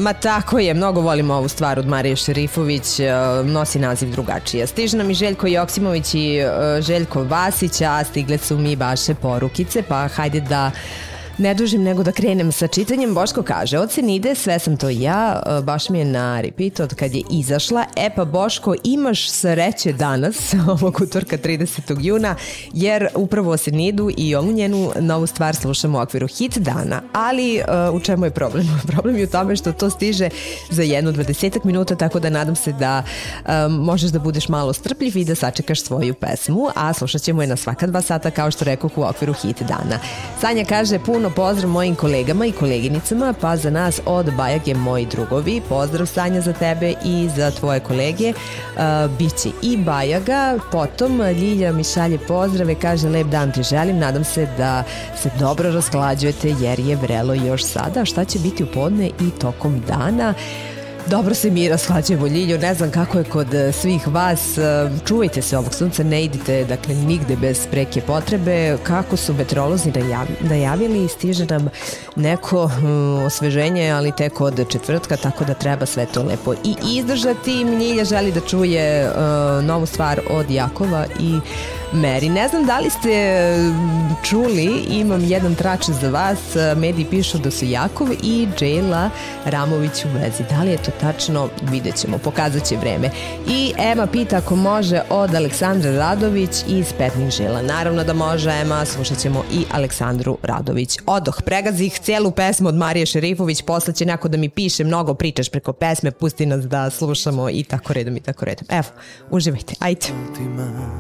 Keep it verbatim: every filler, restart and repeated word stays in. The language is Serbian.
Ma tako je, mnogo volimo ovu stvar od Marije Šerifović, nosi naziv drugačije. Stiže nam i Željko Joksimović i Željko Vasić, a stigle su mi vaše porukice, pa hajde da ne dužim nego da krenem sa čitanjem. Boško kaže, od Senide sve sam to ja, baš mi je na repeat od kad je izašla. E pa Boško, imaš sreće danas, ovog utorka tridesetog juna, jer upravo Senidu i ovu njenu novu stvar slušamo u okviru hit dana. Ali uh, u čemu je problem? Problem je u tome što to stiže za jedno dvadesetak minuta, tako da nadam se da um, možeš da budeš malo strpljiv i da sačekaš svoju pesmu, a slušat ćemo je na svaka dva sata, kao što rekoh, u okviru hit dana. Sanja kaže, puno pozdrav mojim kolegama i koleginicama, pa za nas od Bajage moji drugovi. Pozdrav Sanja za tebe i za tvoje kolege. Uh, biće i Bajaga, potom Ljilja mi šalje pozdrave, kaže lep dan ti želim, nadam se da se dobro rasklađujete jer je vrelo još sada. Šta će biti u podne i tokom dana? Dobro se mi rashlađujemo, Ljiljo, ne znam kako je kod svih vas, čuvajte se ovog sunca, ne idite dakle nigde bez preke potrebe. Kako su meteorolozi najavili, stiže nam neko um, osveženje, ali tek od četvrtka, tako da treba sve to lepo i izdržati. Ljilja želi da čuje uh, novu stvar od Jakova i Meri. Ne znam da li ste čuli, imam jedan trač za vas, mediji pišu da su Jakov i Džejla Ramović u vezi. Da li je to tačno? Vidjet ćemo, pokazat će vreme. I Ema pita ako može od Aleksandra Radović iz Petnih žila. Naravno da može, Ema, slušat ćemo i Aleksandru Radović. Odoh, pregazih cijelu pesmu od Marije Šerifović, posle će neko da mi piše, mnogo pričaš preko pesme, pusti nas da slušamo i tako redom i tako redom. Evo, uživajte, ajde.